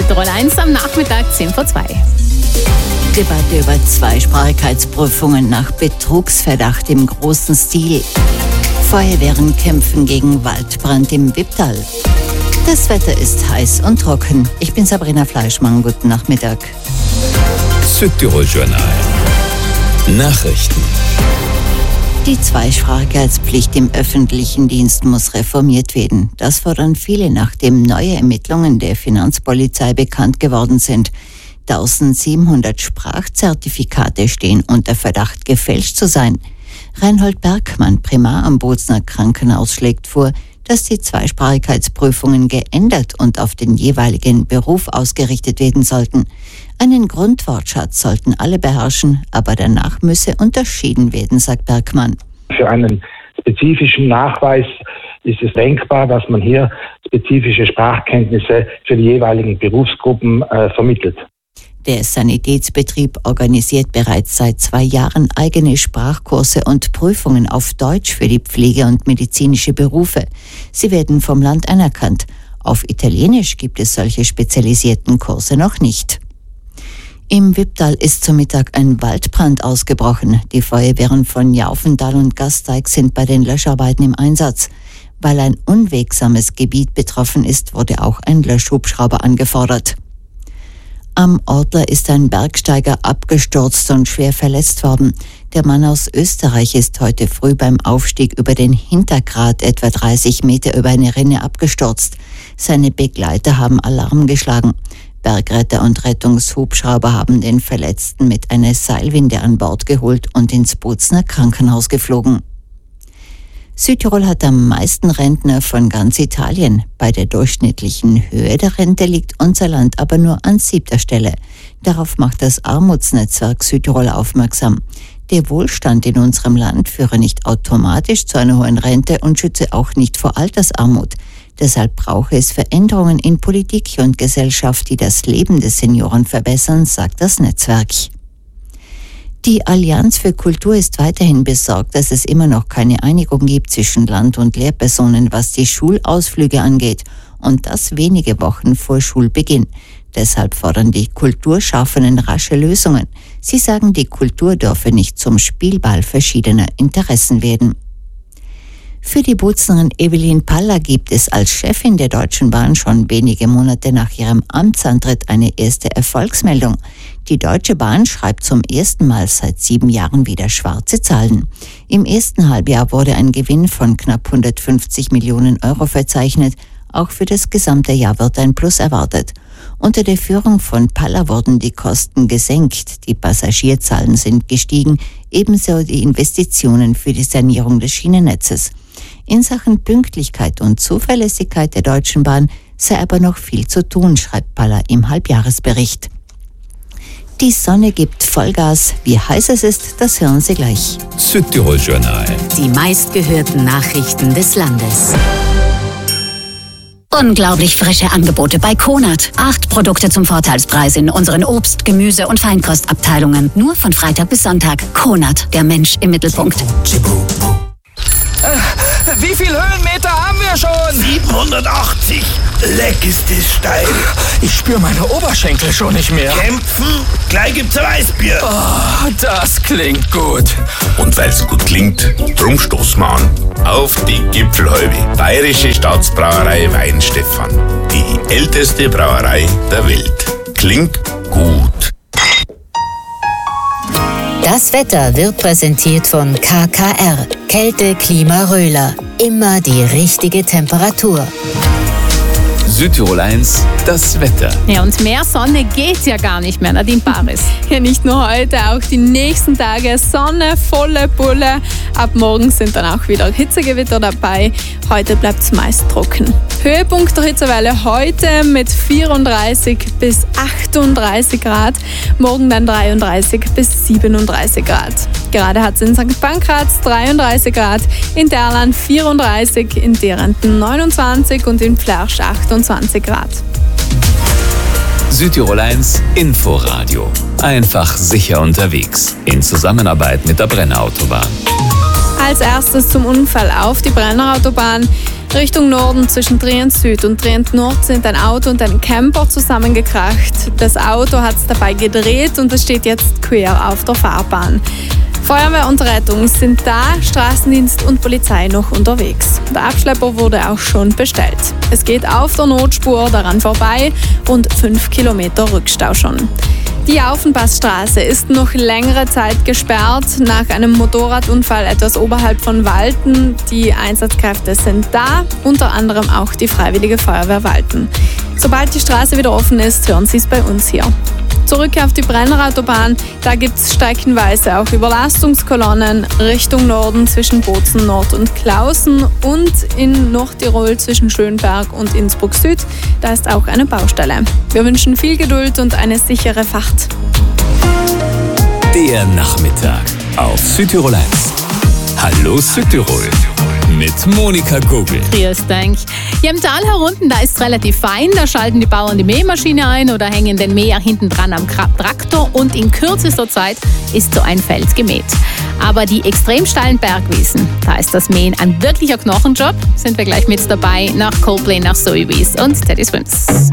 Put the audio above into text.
Südtirol 1 am Nachmittag 10:02. Debatte über Zweisprachigkeitsprüfungen nach Betrugsverdacht im großen Stil. Feuerwehren kämpfen gegen Waldbrand im Wipptal. Das Wetter ist heiß und trocken. Ich bin Sabrina Fleischmann. Guten Nachmittag. Südtirol Journal. Nachrichten. Die Zweisprachigkeitspflicht im öffentlichen Dienst muss reformiert werden. Das fordern viele, nachdem neue Ermittlungen der Finanzpolizei bekannt geworden sind. 1700 Sprachzertifikate stehen unter Verdacht, gefälscht zu sein. Reinhold Bergmann, Primar am Bozner Krankenhaus, schlägt vor, dass die Zweisprachigkeitsprüfungen geändert und auf den jeweiligen Beruf ausgerichtet werden sollten. Einen Grundwortschatz sollten alle beherrschen, aber danach müsse unterschieden werden, sagt Bergmann. Für einen spezifischen Nachweis ist es denkbar, dass man hier spezifische Sprachkenntnisse für die jeweiligen Berufsgruppen vermittelt. Der Sanitätsbetrieb organisiert bereits seit 2 Jahren eigene Sprachkurse und Prüfungen auf Deutsch für die Pflege- und medizinische Berufe. Sie werden vom Land anerkannt. Auf Italienisch gibt es solche spezialisierten Kurse noch nicht. Im Wipptal ist zum Mittag ein Waldbrand ausgebrochen. Die Feuerwehren von Jaufendal und Gasteig sind bei den Löscharbeiten im Einsatz. Weil ein unwegsames Gebiet betroffen ist, wurde auch ein Löschhubschrauber angefordert. Am Ortler ist ein Bergsteiger abgestürzt und schwer verletzt worden. Der Mann aus Österreich ist heute früh beim Aufstieg über den Hintergrat etwa 30 Meter über eine Rinne abgestürzt. Seine Begleiter haben Alarm geschlagen. Bergretter und Rettungshubschrauber haben den Verletzten mit einer Seilwinde an Bord geholt und ins Bozner Krankenhaus geflogen. Südtirol hat am meisten Rentner von ganz Italien. Bei der durchschnittlichen Höhe der Rente liegt unser Land aber nur an 7. Stelle. Darauf macht das Armutsnetzwerk Südtirol aufmerksam. Der Wohlstand in unserem Land führe nicht automatisch zu einer hohen Rente und schütze auch nicht vor Altersarmut. Deshalb brauche es Veränderungen in Politik und Gesellschaft, die das Leben des Senioren verbessern, sagt das Netzwerk. Die Allianz für Kultur ist weiterhin besorgt, dass es immer noch keine Einigung gibt zwischen Land- und Lehrpersonen, was die Schulausflüge angeht, und das wenige Wochen vor Schulbeginn. Deshalb fordern die Kulturschaffenden rasche Lösungen. Sie sagen, die Kultur dürfe nicht zum Spielball verschiedener Interessen werden. Für die Boznerin Evelyn Paller gibt es als Chefin der Deutschen Bahn schon wenige Monate nach ihrem Amtsantritt eine erste Erfolgsmeldung. Die Deutsche Bahn schreibt zum ersten Mal seit 7 Jahren wieder schwarze Zahlen. Im ersten Halbjahr wurde ein Gewinn von knapp 150 Millionen Euro verzeichnet. Auch für das gesamte Jahr wird ein Plus erwartet. Unter der Führung von Paller wurden die Kosten gesenkt, die Passagierzahlen sind gestiegen, ebenso die Investitionen für die Sanierung des Schienennetzes. In Sachen Pünktlichkeit und Zuverlässigkeit der Deutschen Bahn sei aber noch viel zu tun, schreibt Paller im Halbjahresbericht. Die Sonne gibt Vollgas. Wie heiß es ist, das hören Sie gleich. Südtirol Journal. Die meistgehörten Nachrichten des Landes. Unglaublich frische Angebote bei Konert. 8 Produkte zum Vorteilspreis in unseren Obst-, Gemüse- und Feinkostabteilungen. Nur von Freitag bis Sonntag. Konert, der Mensch im Mittelpunkt. Wie viel Höhenmeter haben wir schon? 780. Leck ist es steil. Ich spüre meine Oberschenkel schon nicht mehr. Kämpfen? Gleich gibt's ein Weißbier. Oh, das klingt gut. Und weil's gut klingt, drum stoßen wir an. Auf die Gipfelhalbe. Bayerische Staatsbrauerei Weinstefan. Die älteste Brauerei der Welt. Klingt gut. Das Wetter wird präsentiert von KKR. Kälte, Klima, Röhler. Immer die richtige Temperatur. Südtirol 1, das Wetter. Ja, und mehr Sonne geht ja gar nicht mehr, Nadine Paris. Ja, nicht nur heute, auch die nächsten Tage Sonne, volle Pulle. Ab morgen sind dann auch wieder Hitzegewitter dabei. Heute bleibt es meist trocken. Höhepunkt der Hitzewelle heute mit 34 bis 38 Grad. Morgen dann 33 bis 37 Grad. Gerade hat es in St. Pankraz 33 Grad, in Derland 34, in Derenten 29 und in Flersch 28 Grad. Südtirol 1 Inforadio. Einfach sicher unterwegs. In Zusammenarbeit mit der Brennerautobahn. Als erstes zum Unfall auf die Brennerautobahn. Richtung Norden zwischen Trient Süd und Trient Nord sind ein Auto und ein Camper zusammengekracht. Das Auto hat es dabei gedreht und es steht jetzt quer auf der Fahrbahn. Feuerwehr und Rettung sind da, Straßendienst und Polizei noch unterwegs. Der Abschlepper wurde auch schon bestellt. Es geht auf der Notspur daran vorbei, rund 5 Kilometer Rückstau schon. Die Aufenpassstraße ist noch längere Zeit gesperrt, nach einem Motorradunfall etwas oberhalb von Walten. Die Einsatzkräfte sind da, unter anderem auch die Freiwillige Feuerwehr Walten. Sobald die Straße wieder offen ist, hören Sie es bei uns hier. Zurück auf die Brennerautobahn, da gibt es streckenweise auch Überlastungskolonnen Richtung Norden zwischen Bozen Nord und Klausen und in Nordtirol zwischen Schönberg und Innsbruck Süd. Da ist auch eine Baustelle. Wir wünschen viel Geduld und eine sichere Fahrt. Der Nachmittag auf Südtirol 1. Hallo Südtirol mit Monika Gogel. Grüß euch. Hier im Tal herunten, da ist es relativ fein. Da schalten die Bauern die Mähmaschine ein oder hängen den Mäher hinten dran am Traktor und in kürzester Zeit ist so ein Feld gemäht. Aber die extrem steilen Bergwiesen, da ist das Mähen ein wirklicher Knochenjob. Sind wir gleich mit dabei nach Coldplay, nach Zoe Wees und Teddy Swims.